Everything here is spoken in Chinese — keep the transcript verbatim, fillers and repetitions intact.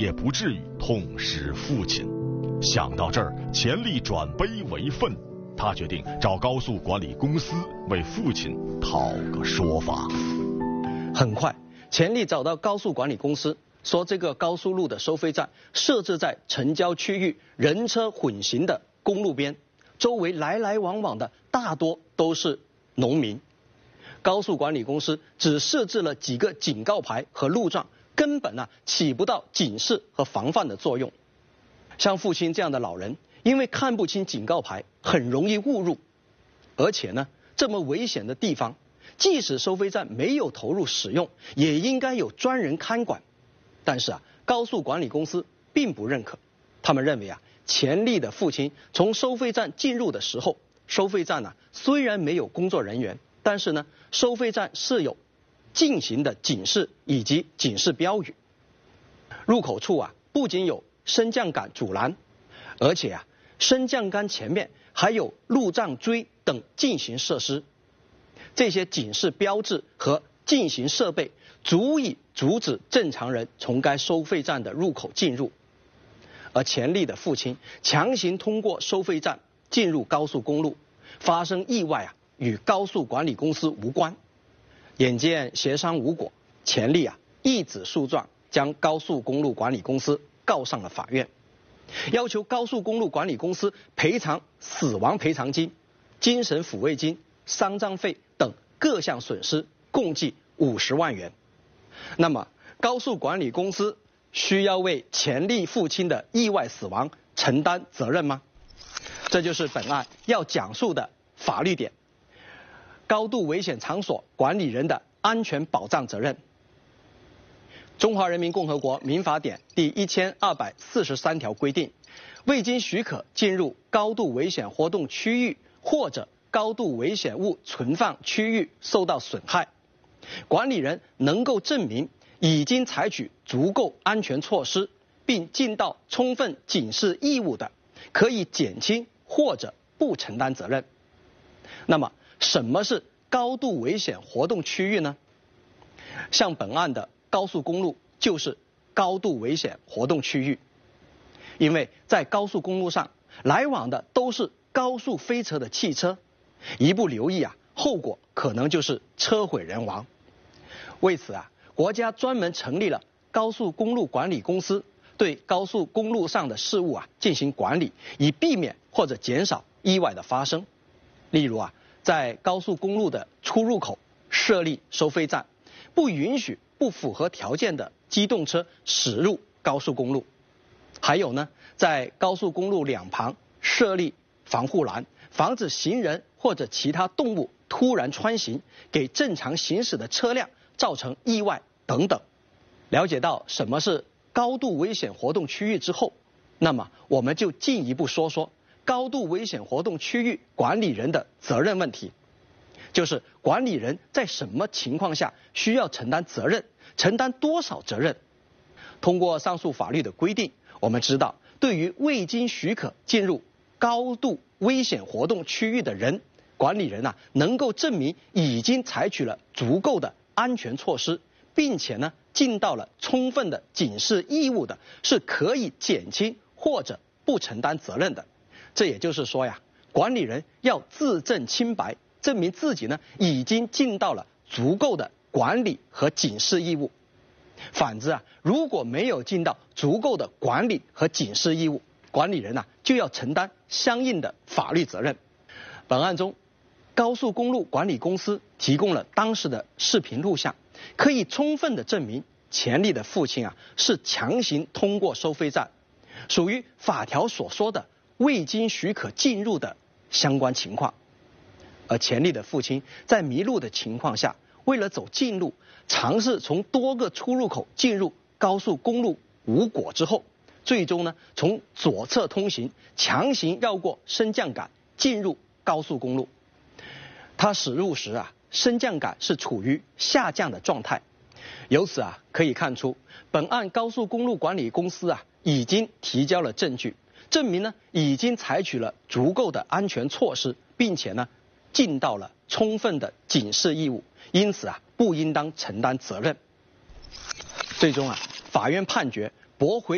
也不至于痛失父亲。想到这儿，钱丽转悲为愤，他决定找高速管理公司为父亲讨个说法。 很快，钱丽找到高速管理公司，说这个高速路的收费站设置在城郊区域人车混行的公路边，周围来来往往的大多都是农民。高速管理公司只设置了几个警告牌和路障，根本啊起不到警示和防范的作用。像父亲这样的老人，因为看不清警告牌，很容易误入。而且呢，这么危险的地方，即使收费站没有投入使用，也应该有专人看管。但是啊，高速管理公司并不认可。他们认为啊，钱丽的父亲从收费站进入的时候，收费站啊虽然没有工作人员，但是呢，收费站设有进行的警示以及警示标语。入口处啊，不仅有升降杆阻拦，而且啊，升降杆前面还有路障锥等进行设施。这些警示标志和进行设备足以阻止正常人从该收费站的入口进入。而钱丽的父亲强行通过收费站进入高速公路，发生意外啊，与高速管理公司无关。眼见协商无果，钱丽啊一纸诉状将高速公路管理公司告上了法院，要求高速公路管理公司赔偿死亡赔偿金、精神抚慰金、丧葬费等各项损失，共计五十万元。那么，高速管理公司需要为钱丽父亲的意外死亡承担责任吗？这就是本案要讲述的法律点：高度危险场所管理人的安全保障责任。中华人民共和国民法典第一千二百四十三条规定，未经许可进入高度危险活动区域或者高度危险物存放区域受到损害，管理人能够证明已经采取足够安全措施，并尽到充分警示义务的，可以减轻或者不承担责任。那么，什么是高度危险活动区域呢？像本案的高速公路就是高度危险活动区域，因为在高速公路上来往的都是高速飞驰的汽车，一不留意啊，后果可能就是车毁人亡。为此啊，国家专门成立了高速公路管理公司，对高速公路上的事务啊进行管理，以避免或者减少意外的发生。例如啊，在高速公路的出入口设立收费站，不允许不符合条件的机动车驶入高速公路。还有呢，在高速公路两旁设立防护栏，防止行人或者其他动物突然穿行，给正常行驶的车辆造成意外等等。了解到什么是高度危险活动区域之后，那么我们就进一步说说高度危险活动区域管理人的责任问题，就是管理人在什么情况下需要承担责任，承担多少责任。通过上述法律的规定，我们知道，对于未经许可进入高度危险活动区域的人，管理人啊能够证明已经采取了足够的安全措施，并且呢尽到了充分的警示义务的，是可以减轻或者不承担责任的。这也就是说呀，管理人要自证清白，证明自己呢已经尽到了足够的管理和警示义务。反之啊，如果没有尽到足够的管理和警示义务，管理人啊就要承担相应的法律责任。本案中，高速公路管理公司提供了当时的视频录像，可以充分的证明钱丽的父亲啊是强行通过收费站，属于法条所说的未经许可进入的相关情况。而钱丽的父亲在迷路的情况下，为了走近路，尝试从多个出入口进入高速公路无果之后，最终呢从左侧通行，强行绕过升降杆进入高速公路。他驶入时啊，升降杆是处于下降的状态。由此啊可以看出，本案高速公路管理公司啊已经提交了证据，证明呢已经采取了足够的安全措施，并且呢尽到了充分的警示义务，因此啊不应当承担责任。最终啊，法院判决驳回